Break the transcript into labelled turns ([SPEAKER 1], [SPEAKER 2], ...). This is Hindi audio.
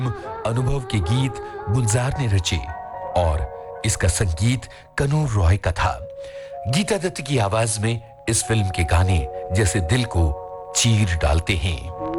[SPEAKER 1] अनुभव के गीत गुलजार ने रचे और इसका संगीत कनूर रॉय का था। गीता दत्त की आवाज में इस फिल्म के गाने जैसे दिल को चीर डालते हैं।